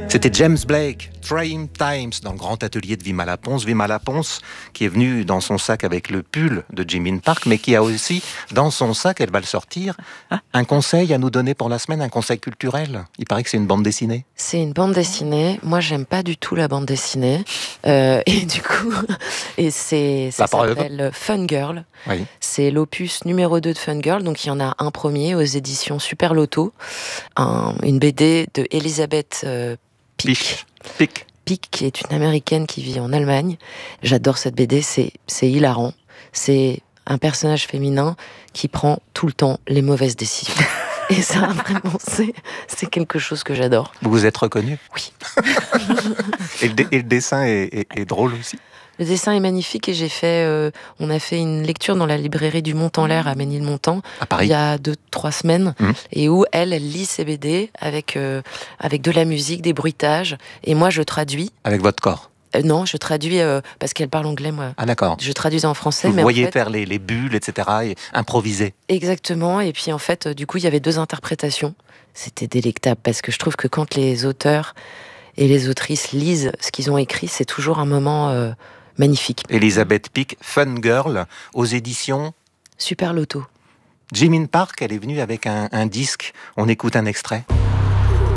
C'était James Blake, Trying Times, dans le grand atelier de Vima Laponce. Vima Laponce, qui est venue dans son sac avec le pull de Jimin Park, mais qui a aussi dans son sac, elle va le sortir, un conseil à nous donner pour la semaine, un conseil culturel. Il paraît que c'est une bande dessinée. C'est une bande dessinée. Moi, j'aime pas du tout la bande dessinée. Et du coup, ça s'appelle Fun Girl. Oui. C'est l'opus numéro 2 de Fun Girl. Donc, il y en a un premier aux éditions Super Loto. Une BD de Elisabeth Pick, qui est une Américaine qui vit en Allemagne. J'adore cette BD, c'est hilarant. C'est un personnage féminin qui prend tout le temps les mauvaises décisions. Et ça, vraiment, c'est quelque chose que j'adore. Vous vous êtes reconnue ? Oui. Et le dessin est drôle aussi ? Le dessin est magnifique et on a fait une lecture dans la librairie du Mont-en-l'Air à Ménilmontant à Paris. Il y a 2-3 semaines et où elle lit ses BD avec de la musique, des bruitages et moi je traduis. Avec votre corps ? Non, je traduis parce qu'elle parle anglais, moi. Ah d'accord. Je traduisais en français. Vous voyez faire les bulles, etc. et improviser. Exactement. Et puis en fait, du coup, il y avait 2 interprétations. C'était délectable parce que je trouve que quand les auteurs et les autrices lisent ce qu'ils ont écrit, c'est toujours un moment magnifique. Elisabeth Pick, Fun Girl, aux éditions Super Loto. Jimin Park, elle est venue avec un disque. On écoute un extrait.